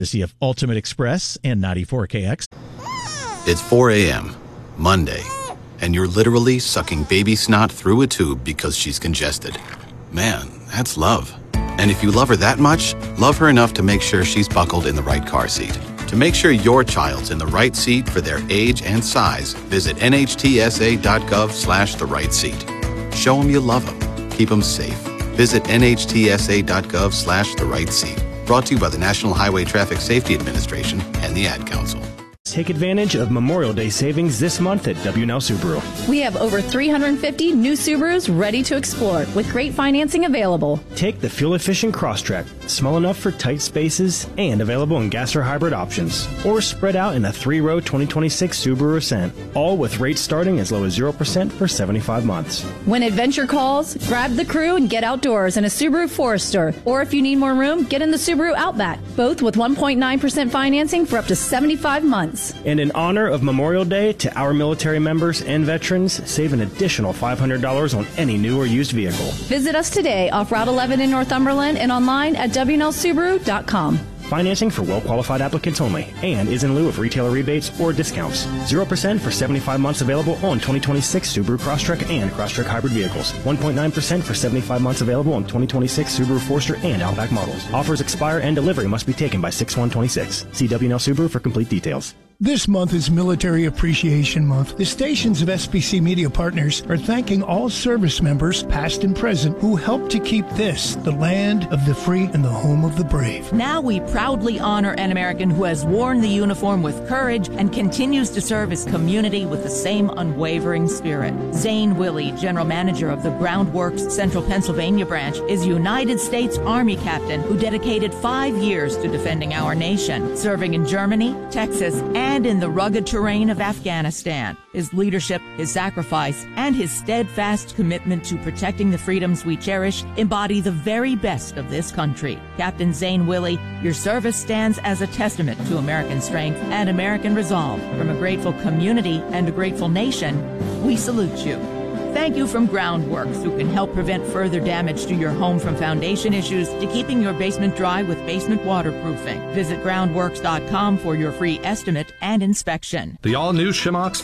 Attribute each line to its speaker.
Speaker 1: Courtesy of Ultimate Express and 94KX.
Speaker 2: It's 4 a.m., Monday, and you're literally sucking baby snot through a tube because she's congested. Man, that's love. And if you love her that much, love her enough to make sure she's buckled in the right car seat. To make sure your child's in the right seat for their age and size, visit nhtsa.gov/the right seat. Show them you love them. Keep them safe. Visit nhtsa.gov/the right seat. Brought to you by the National Highway Traffic Safety Administration and the Ad Council.
Speaker 3: Take advantage of Memorial Day savings this month at W&L Subaru.
Speaker 4: We have over 350 new Subarus ready to explore with great financing available.
Speaker 3: Take the fuel-efficient Crosstrek, small enough for tight spaces and available in gas or hybrid options. Or spread out in a 3-row 2026 Subaru Ascent, all with rates starting as low as 0% for 75 months.
Speaker 4: When adventure calls, grab the crew and get outdoors in a Subaru Forester. Or if you need more room, get in the Subaru Outback, both with 1.9% financing for up to 75 months.
Speaker 3: And in honor of Memorial Day to our military members and veterans, save an additional $500 on any new or used vehicle.
Speaker 4: Visit us today off Route 11 in Northumberland and online at WNLSubaru.com.
Speaker 3: Financing for well-qualified applicants only and is in lieu of retailer rebates or discounts. 0% for 75 months available on 2026 Subaru Crosstrek and Crosstrek hybrid vehicles. 1.9% for 75 months available on 2026 Subaru Forester and Outback models. Offers expire and delivery must be taken by 6/1/26. See W&L Subaru for complete details.
Speaker 5: This month is Military Appreciation Month. The stations of SBC Media Partners are thanking all service members, past and present, who helped to keep this, the land of the free and the home of the brave.
Speaker 6: Now we proudly honor an American who has worn the uniform with courage and continues to serve his community with the same unwavering spirit. Zane Willey, General Manager of the Groundworks Central Pennsylvania branch, is United States Army captain who dedicated 5 years to defending our nation, serving in Germany, Texas, and in the rugged terrain of Afghanistan. His leadership, his sacrifice, and his steadfast commitment to protecting the freedoms we cherish embody the very best of this country. Captain Zane Willey, your service stands as a testament to American strength and American resolve. From a grateful community and a grateful nation, we salute you. Thank you from Groundworks, who can help prevent further damage to your home from foundation issues to keeping your basement dry with basement waterproofing. Visit groundworks.com for your free estimate and inspection.
Speaker 7: The all-new Shimox